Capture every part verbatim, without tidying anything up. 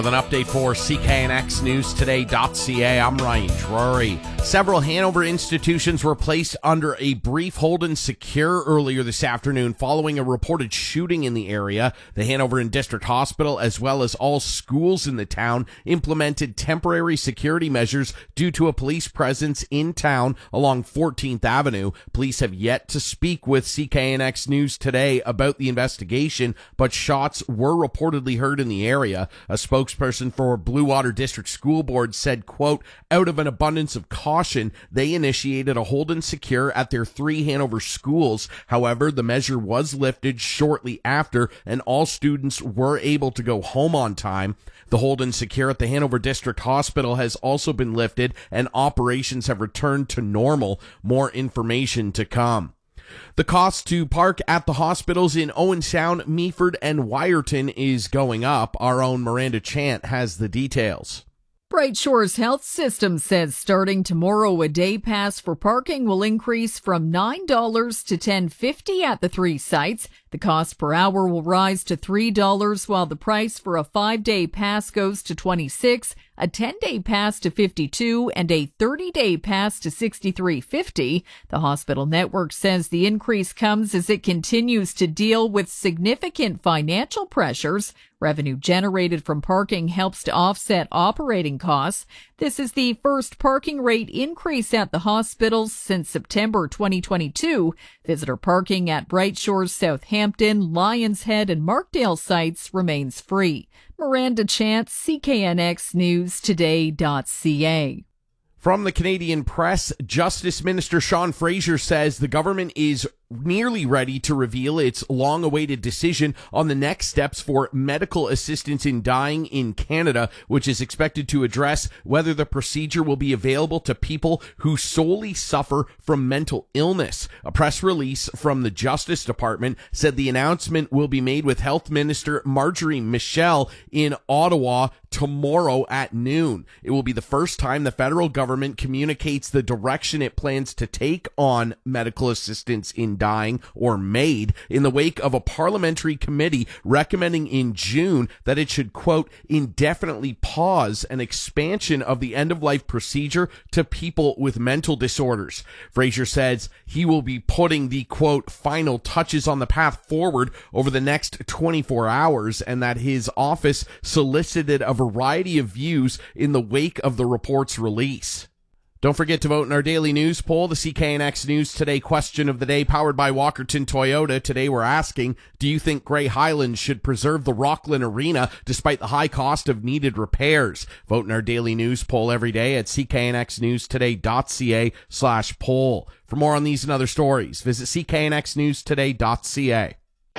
With an update for C K N X News Today dot C A, I'm Ryan Drury. Several Hanover institutions were placed under a brief hold and secure earlier this afternoon following a reported shooting in the area. The Hanover and District Hospital, as well as all schools in the town, implemented temporary security measures due to a police presence in town along fourteenth Avenue. Police have yet to speak with C K N X News Today about the investigation, but shots were reportedly heard in the area. A spokesperson Spokesperson for Blue Water District School Board said, quote, out of an abundance of caution, they initiated a hold and secure at their three Hanover schools. However, the measure was lifted shortly after, and all students were able to go home on time. The hold and secure at the Hanover District Hospital has also been lifted, and operations have returned to normal. More information to come. The cost to park at the hospitals in Owen Sound, Meaford, and Wyerton is going up. Our own Miranda Chant has the details. Bright Shores Health System says starting tomorrow, a day pass for parking will increase from nine dollars to ten dollars and fifty cents at the three sites. The cost per hour will rise to three dollars, while the price for a five-day pass goes to twenty-six dollars, a ten-day pass to fifty-two dollars, and a thirty-day pass to sixty-three fifty. The hospital network says the increase comes as it continues to deal with significant financial pressures. Revenue generated from parking helps to offset operating costs. This is the first parking rate increase at the hospitals since September twenty twenty-two. Visitor parking at Bright Shores, Southampton, Lions Head, and Markdale sites remains free. Miranda Chant, C K N X News Today dot C A. From the Canadian Press, Justice Minister Sean Fraser says the government is nearly ready to reveal its long-awaited decision on the next steps for medical assistance in dying in Canada, which is expected to address whether the procedure will be available to people who solely suffer from mental illness. A press release from the Justice Department said the announcement will be made with Health Minister Marjorie Michel in Ottawa tomorrow at noon. It will be the first time the federal government communicates the direction it plans to take on medical assistance in dying, or MAID, in the wake of a parliamentary committee recommending in June that it should, quote, indefinitely pause an expansion of the end-of-life procedure to people with mental disorders. Fraser says he will be putting the, quote, final touches on the path forward over the next twenty-four hours, and that his office solicited a variety of views in the wake of the report's release. Don't forget to vote in our daily news poll, the C K N X News Today question of the day, powered by Walkerton Toyota. Today we're asking, do you think Grey Highlands should preserve the Rockland Arena despite the high cost of needed repairs? Vote in our daily news poll every day at C K N X News Today dot C A slash poll. For more on these and other stories, visit C K N X News Today dot C A.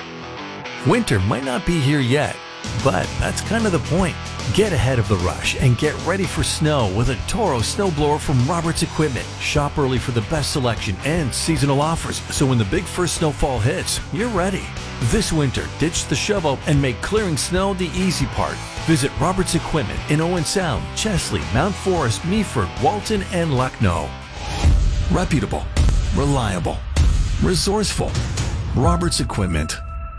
Winter might not be here yet, but that's kind of the point. Get ahead of the rush and get ready for snow with a Toro snowblower from Roberts Equipment. Shop early for the best selection and seasonal offers, so when the big first snowfall hits, you're ready. This winter, ditch the shovel and make clearing snow the easy part. Visit Roberts Equipment in Owen Sound, Chesley, Mount Forest, Meaford, Walton, and Lucknow. Reputable, reliable, resourceful. Roberts Equipment.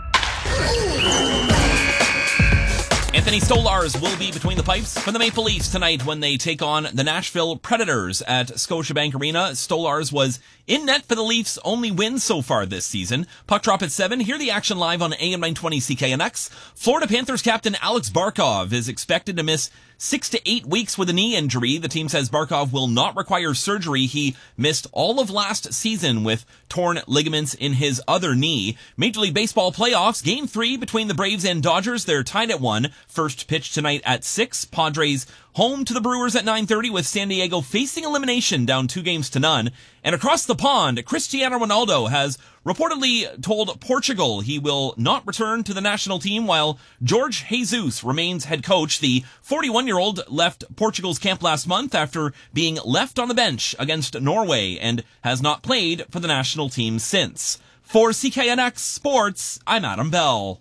Anthony Stolarz will be between the pipes for the Maple Leafs tonight when they take on the Nashville Predators at Scotiabank Arena. Stolarz was in net for the Leafs' only win so far this season. Puck drop at seven. Hear the action live on A M nine twenty C K N X. Florida Panthers captain Alex Barkov is expected to miss six to eight weeks with a knee injury. The team says Barkov will not require surgery. He missed all of last season with torn ligaments in his other knee. Major League Baseball playoffs, game three between the Braves and Dodgers. They're tied at one. First pitch tonight at six. Padres home to the Brewers at nine thirty with San Diego facing elimination down two games to none. And across the pond, Cristiano Ronaldo has reportedly told Portugal he will not return to the national team while Jorge Jesus remains head coach. The forty-one-year-old left Portugal's camp last month after being left on the bench against Norway and has not played for the national team since. For C K N X Sports, I'm Adam Bell.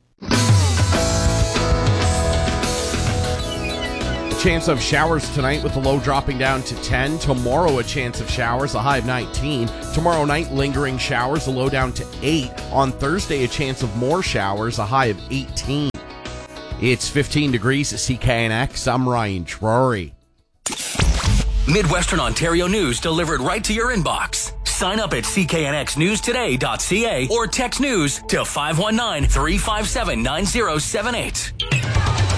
Chance of showers tonight with the low dropping down to ten. Tomorrow a chance of showers, a high of nineteen. Tomorrow night lingering showers, a low down to eight. On Thursday a chance of more showers, a high of eighteen. It's fifteen degrees at C K N X. I'm Ryan Drury. Midwestern Ontario news delivered right to your inbox. Sign up at c k n x news today dot c a or text news to five one nine, three five seven, nine zero seven eight.